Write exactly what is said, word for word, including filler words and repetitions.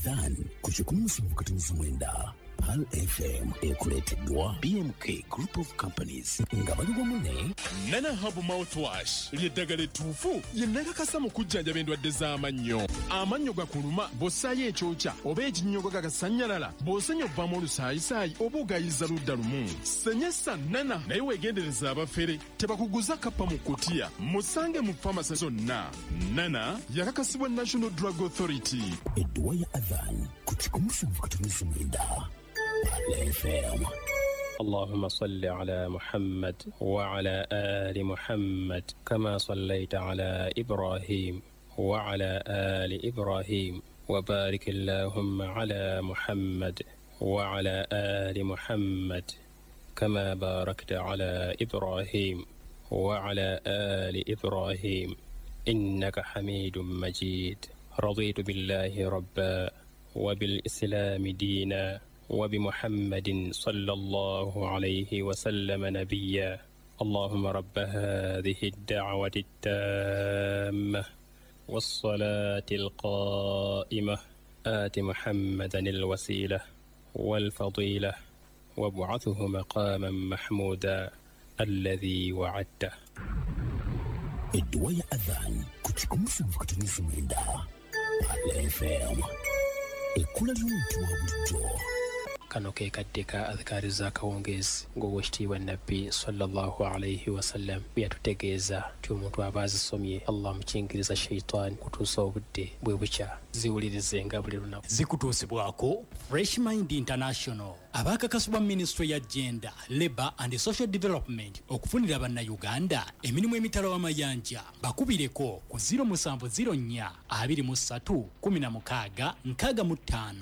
adhan kuchikumu mkatunizi mwenda Pal F M ekuleteddwa B M K Group of Companies nga bali wamu Nana Hub Mouthwash lyeddagala ettuufu ye nakakasa mu kujjanjaba endwadde z'amannyo. Amannyo gakuluma bw'ossaayo ekyokya oba ekinnyogo gagasannyalala bw'osenya obbamu olusaayisaayi oba ogayiza ludda lumu. Senyesa Nana naye weegendereza abafere tebakuguza kappa mu kutiya musange mu famasi zonna. Nana yakakasibwa National Drug Authority. Edduwa ya adhan kuchikumu mkatunizi mwenda F M. اللهم صل على محمد وعلى آل محمد كما صليت على إبراهيم وعلى آل إبراهيم وبارك اللهم على محمد وعلى آل محمد كما باركت على إبراهيم وعلى آل إبراهيم إنك حميد مجيد. رضيت بالله ربا وبالإسلام دينا وبمحمد صلى الله عليه وسلم نبيا. اللهم رب هذه الدعوة التامة والصلاة القائمة آت محمدا الوسيلة والفضيلة وابعثه مقاما محمودا الذي وعدته. Edduwa ya adhan kuchikumu mkatunizi mwenda F M. Ekula ly'omuntu wa bulijjo. Kano ke kaddeka adhikari za kawongezi ng'owekitiibwa nabbi sallallahu alayhi wasallam byatutegeeza ti omuntu aba azisomye Allah mukingiriza shaitan kutuusa obudde bwe bukya ziwulirizenga buli lunaku. Zikutuusibwako Fresh Mind International abakakasibwa Ministry ya Gender, Labour and Social Development okufunira bannayuganda emirimu emitala w'amayanja bakubireko ku zero seven zero four two three one six six mu ttaano